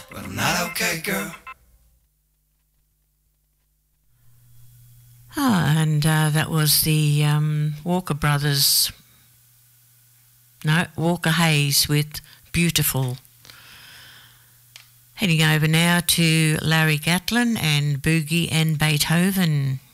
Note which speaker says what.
Speaker 1: but I'm not okay, girl.
Speaker 2: And that was the Walker Brothers, Walker Hayes with Beautiful. Heading over now to Larry Gatlin and Boogie and Beethoven.